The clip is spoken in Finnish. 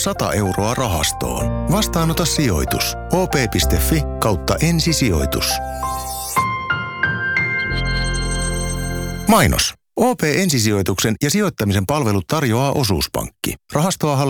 100 euroa rahastoon. Vastaanota sijoitus. op.fi/ensisijoitus. Mainos. OP Ensisijoituksen ja sijoittamisen palvelut tarjoaa Osuuspankki. Rahastoa